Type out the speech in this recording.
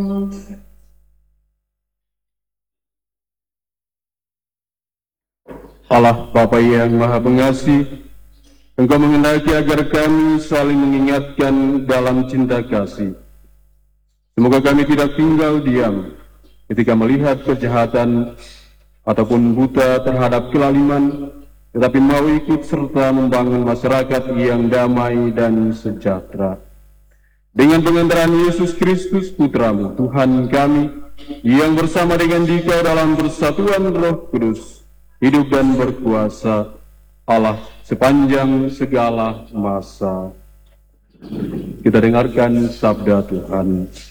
Allah Bapa yang Maha Pengasih, Engkau menghendaki agar kami saling mengingatkan dalam cinta kasih. Semoga kami tidak tinggal diam ketika melihat kejahatan ataupun buta terhadap kelaliman, tetapi mau ikut serta membangun masyarakat yang damai dan sejahtera. Dengan pengantaran Yesus Kristus Putra-Mu, Tuhan kami, yang bersama dengan Dikau dalam persatuan Roh Kudus, hidup dan berkuasa, Allah sepanjang segala masa. Kita dengarkan sabda Tuhan.